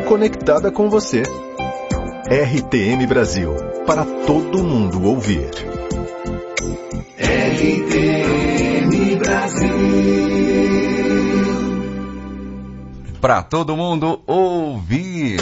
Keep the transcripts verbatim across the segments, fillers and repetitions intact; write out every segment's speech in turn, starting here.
conectada com você. R T M Brasil, para todo mundo ouvir. R T M Brasil, para todo mundo ouvir.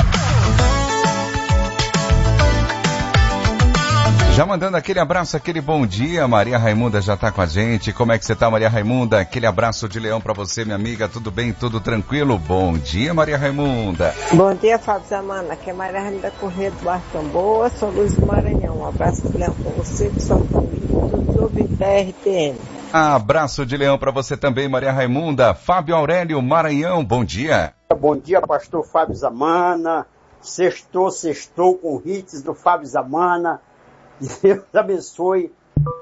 Já mandando aquele abraço, aquele bom dia, Maria Raimunda já tá com a gente. Como é que você tá, Maria Raimunda? Aquele abraço de leão pra você, minha amiga. Tudo bem? Tudo tranquilo? Bom dia, Maria Raimunda. Bom dia, Fábio Zamana. Aqui é Maria Raimunda Corrêa do Bairro Tamboa. Sou Luiz do Maranhão. Um abraço de leão pra você, com sua família, todos os ouvintes da R T M. Abraço de leão pra você também, Maria Raimunda. Fábio Aurélio, Maranhão, bom dia. Bom dia, pastor Fábio Zamana. Sextou, sextou com hits do Fábio Zamana. Deus abençoe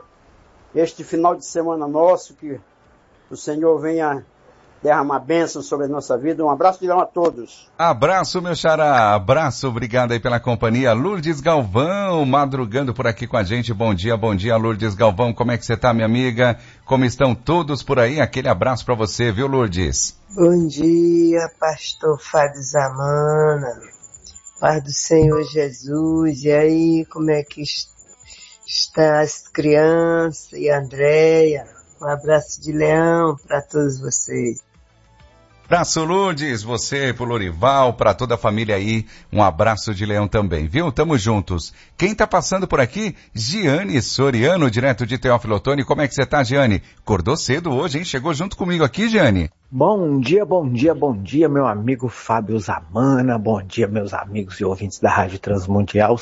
este final de semana nosso, que o Senhor venha derramar bênção sobre a nossa vida. Um abraço de leão a todos. Abraço, meu xará. Abraço, obrigado aí pela companhia. Lourdes Galvão, madrugando por aqui com a gente. Bom dia, bom dia, Lourdes Galvão. Como é que você tá, minha amiga? Como estão todos por aí? Aquele abraço pra você, viu, Lourdes? Bom dia, pastor Fábio Zamana. Paz do Senhor Jesus. E aí, como é que está? Está as crianças e a Andréia. Um abraço de leão para todos vocês. Abraço, Lourdes, você, pro Lorival, para toda a família aí, um abraço de leão também, viu? Tamo juntos. Quem tá passando por aqui? Giane Soriano, direto de Teófilo Otoni. Como é que você tá, Giane? Acordou cedo hoje, hein? Chegou junto comigo aqui, Giane. Bom dia, bom dia, bom dia, meu amigo Fábio Zamana. Bom dia, meus amigos e ouvintes da Rádio Transmundial.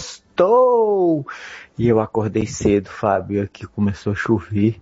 Sextou! E eu acordei cedo, Fábio, aqui começou a chover.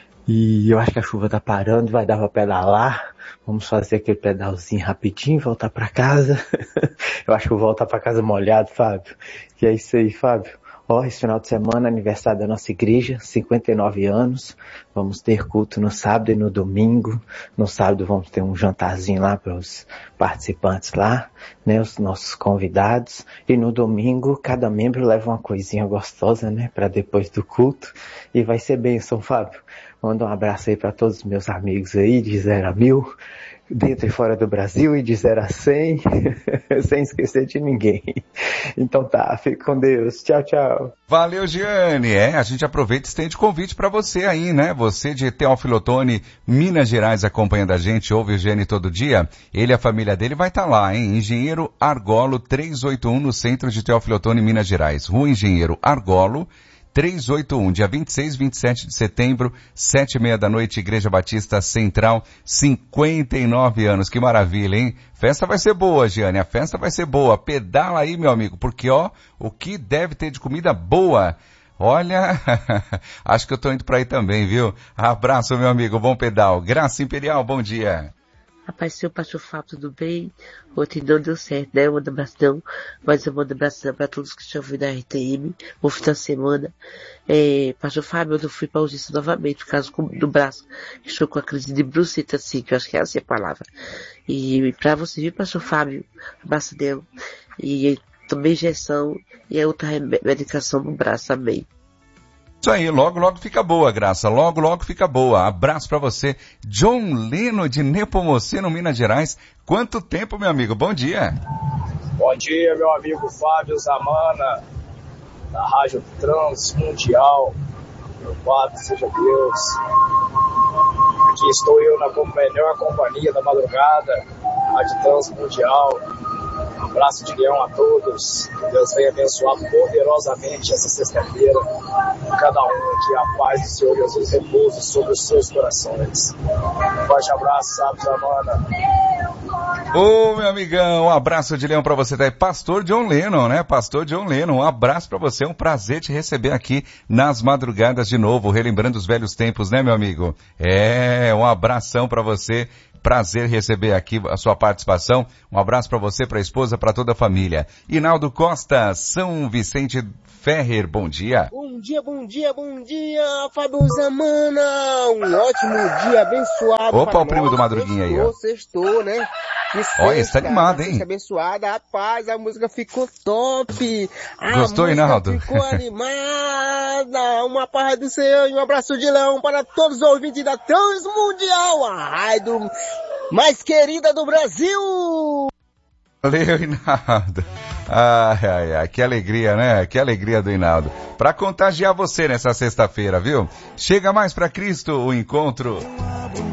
E eu acho que a chuva tá parando, vai dar pra pedalar. Vamos fazer aquele pedalzinho rapidinho e voltar pra casa. Eu acho que eu vou voltar pra casa molhado, Fábio. E é isso aí, Fábio. Ó, esse final de semana, aniversário da nossa igreja, cinquenta e nove anos. Vamos ter culto no sábado e no domingo. No sábado vamos ter um jantarzinho lá para os participantes lá, né, os nossos convidados. E no domingo, cada membro leva uma coisinha gostosa, né, para depois do culto. E vai ser bênção, Fábio. Manda um abraço aí para todos os meus amigos aí, de zero a mil. Dentro e fora do Brasil, e de zero a cem, sem esquecer de ninguém. Então tá, fique com Deus. Tchau, tchau. Valeu, Giane. É, a gente aproveita e estende convite para você aí, né? Você de Teófilo Otoni, Minas Gerais, acompanhando a gente, ouve o Giane todo dia. Ele e a família dele vai estar tá lá, hein? Engenheiro Argolo, trezentos e oitenta e um, no centro de Teófilo Otoni, Minas Gerais. Rua Engenheiro Argolo, trezentos e oitenta e um, dia vinte e seis e vinte e sete de setembro, sete e meia da noite, Igreja Batista Central, cinquenta e nove anos. Que maravilha, hein? Festa vai ser boa, Giane, a festa vai ser boa. Pedala aí, meu amigo, porque ó, o que deve ter de comida boa. Olha, acho que eu tô indo pra aí também, viu? Abraço, meu amigo, bom pedal. Graça Imperial, bom dia. Rapaz, seu pastor Fábio, tudo bem? Ontem não deu certo, né? Eu mando abraço não, mas eu mando abraço para todos que estão ouvindo a R T M, no fim da semana. É, pastor Fábio, eu não fui para a urgência novamente, por causa do braço. Estou com a crise de brucita, assim, que eu acho que é essa a palavra. E para você, viu, pastor Fábio? Abraço dele. E tomei injeção e a outra medicação no braço, amém. Isso aí, logo, logo fica boa, Graça. Logo, logo fica boa. Abraço pra você. John Leno de Nepomuceno, Minas Gerais. Quanto tempo, meu amigo? Bom dia. Bom dia, meu amigo Fábio Zamana, da Rádio Transmundial. Louvado seja Deus. Aqui estou eu na melhor companhia da madrugada, Rádio Transmundial. Um abraço de leão a todos. Deus venha abençoar poderosamente essa sexta-feira. Cada um que a paz do Senhor Jesus repouse sobre os seus corações. Um forte abraço, Fábio Zamana. Ô, meu amigão, um abraço de leão pra você, tá aí. Pastor John Lennon, né? Pastor John Lennon, um abraço pra você, é um prazer te receber aqui nas madrugadas de novo, relembrando os velhos tempos, né, meu amigo? É, um abração pra você. Prazer receber aqui a sua participação. Um abraço para você, para a esposa, para toda a família. Hinaldo Costa, São Vicente Ferrer, bom dia. Bom dia, bom dia, bom dia, Fábio Zamana. Um ótimo dia abençoado. Opa, o primo nós. Do Madruguinha aí, ó. Sextou, né? Olha, está animado, hein? Abençoada, rapaz, a música ficou top. A Gostou, Hinaldo? Ficou animada. Uma paz do Senhor e um abraço de leão para todos os ouvintes da Transmundial, a rádio mais querida do Brasil. Valeu, Hinaldo. Ai, ai, ai, que alegria, né? Que alegria do Hinaldo. Pra contagiar você nessa sexta-feira, viu? Chega mais pra Cristo, o encontro